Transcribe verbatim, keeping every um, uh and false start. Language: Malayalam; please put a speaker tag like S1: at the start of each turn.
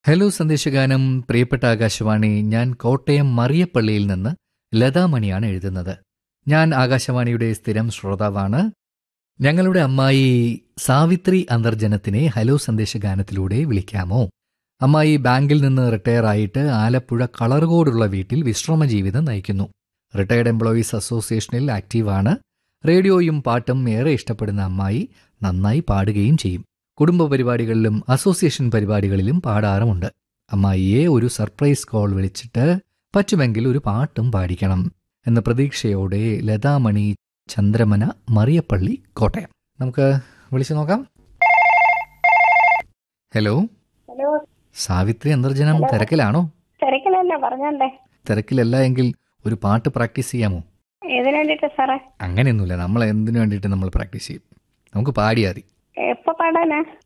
S1: ഹലോ സന്ദേശഗാനം. പ്രിയപ്പെട്ട ആകാശവാണി, ഞാൻ കോട്ടയം മറിയപ്പള്ളിയിൽ നിന്ന് ലതാമണിയാണ് എഴുതുന്നത്. ഞാൻ ആകാശവാണിയുടെ സ്ഥിരം ശ്രോതാവാണ്. ഞങ്ങളുടെ അമ്മായി സാവിത്രി അന്തർജനത്തിനെ ഹലോ സന്ദേശഗാനത്തിലൂടെ വിളിക്കാമോ? അമ്മായി ബാങ്കിൽ നിന്ന് റിട്ടയർ ആയിട്ട് ആലപ്പുഴ കളർകോടുള്ള വീട്ടിൽ വിശ്രമ ജീവിതം നയിക്കുന്നു. Retired employees അസോസിയേഷനിൽ ആക്റ്റീവാണ്. റേഡിയോയും പാട്ടും ഏറെ ഇഷ്ടപ്പെടുന്ന അമ്മായി നന്നായി പാടുകയും ചെയ്യും. കുടുംബ പരിപാടികളിലും അസോസിയേഷൻ പരിപാടികളിലും പാടാറുമുണ്ട്. അമ്മായിയെ ഒരു സർപ്രൈസ് കോൾ വിളിച്ചിട്ട് പറ്റുമെങ്കിൽ ഒരു പാട്ടും പാടിക്കണം എന്ന പ്രതീക്ഷയോടെ ലതാമണി, ചന്ദ്രമന, മറിയപ്പള്ളി, കോട്ടയം. നമുക്ക് വിളിച്ചു നോക്കാം. Hello
S2: hello
S1: Savitri Antharjanam, തിരക്കിലാണോ?
S2: തിരക്കിലല്ല, പറഞ്ഞോണ്ടേ.
S1: തിരക്കിലല്ല എങ്കിൽ ഒരു പാട്ട് പ്രാക്ടീസ് ചെയ്യാമോ?
S2: ഏതിനു വേണ്ടിട്ടാ സാറേ?
S1: അങ്ങനെയൊന്നുമില്ല, നമ്മൾ എന്തിനു വേണ്ടിയിട്ട് നമ്മൾ പ്രാക്ടീസ് ചെയ്യും. നമുക്ക് പാടിയാൽ മതി.
S2: എപ്പോ പാടാനാ?